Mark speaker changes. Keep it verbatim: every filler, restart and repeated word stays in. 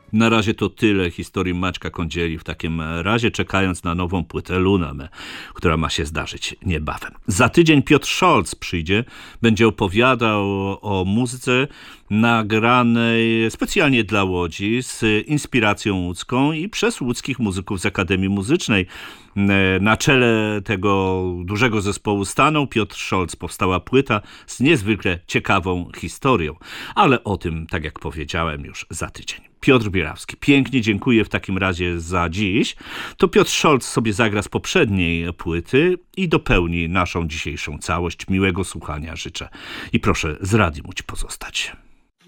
Speaker 1: Na razie to tyle historii Maćka Kądzieli. W takim razie czekając na nową płytę Lunę, która ma się zdarzyć niebawem. Za tydzień Piotr Scholz przyjdzie, będzie opowiadał o muzyce nagranej specjalnie dla Łodzi z inspiracją łódzką i przez łódzkich muzyków z Akademii Muzycznej. Na czele tego dużego zespołu stanął Piotr Scholz. Powstała płyta z niezwykle ciekawą historią, ale o tym, tak jak powiedziałem, już za tydzień. Piotr Bierawski, pięknie dziękuję w takim razie za dziś. To Piotr Scholz sobie zagra z poprzedniej płyty i dopełni naszą dzisiejszą całość. Miłego słuchania życzę i proszę z Radium Łódź pozostać.